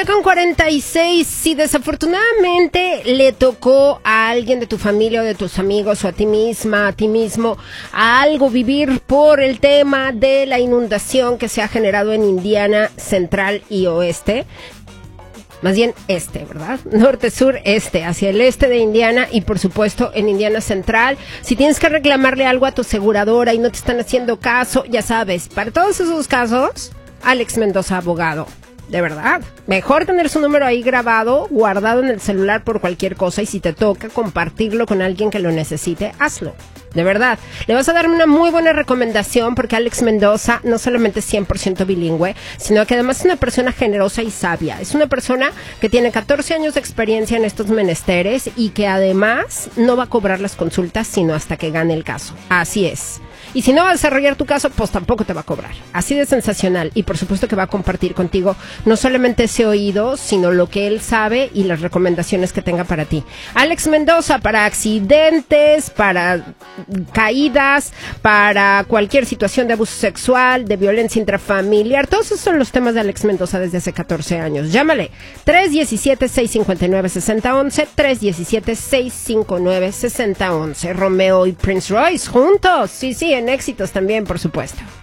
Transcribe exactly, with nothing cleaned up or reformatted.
Una con cuarenta y seis. Si desafortunadamente le tocó a alguien de tu familia o de tus amigos o a ti misma, a ti mismo, a algo vivir por el tema de la inundación que se ha generado en Indiana Central y Oeste, más bien este, ¿verdad? Norte, sur, este, hacia el este de Indiana y por supuesto en Indiana Central. Si tienes que reclamarle algo a tu aseguradora y no te están haciendo caso, ya sabes, para todos esos casos, Alex Mendoza, abogado. De verdad, mejor tener su número ahí grabado, guardado en el celular por cualquier cosa, y si te toca compartirlo con alguien que lo necesite, hazlo. De verdad, le vas a dar una muy buena recomendación porque Alex Mendoza no solamente es cien por ciento bilingüe, sino que además es una persona generosa y sabia. Es una persona que tiene catorce años de experiencia en estos menesteres y que además no va a cobrar las consultas sino hasta que gane el caso. Así es. Y si no va a desarrollar tu caso, pues tampoco te va a cobrar. Así de sensacional. Y por supuesto que va a compartir contigo no solamente ese oído, sino lo que él sabe y las recomendaciones que tenga para ti. Alex Mendoza, para accidentes, para caídas, para cualquier situación de abuso sexual, de violencia intrafamiliar. Todos esos son los temas de Alex Mendoza desde hace catorce años. Llámale tres uno siete, seis cinco nueve, seis cero uno uno, tres uno siete, seis cinco nueve, seis cero uno uno. Romeo y Prince Royce juntos. Sí, sí, en éxitos también, por supuesto.